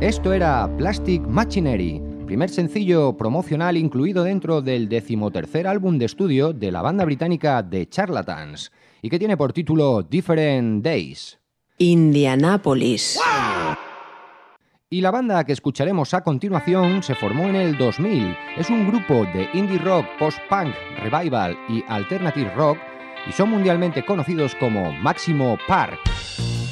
Esto era Plastic Machinery, primer sencillo promocional incluido dentro del 13º álbum de estudio de la banda británica The Charlatans, y que tiene por título Different Days. Indianápolis. Y la banda que escucharemos a continuación se formó en el 2000. Es un grupo de indie rock, post-punk, revival y alternative rock, y son mundialmente conocidos como Maximo Park.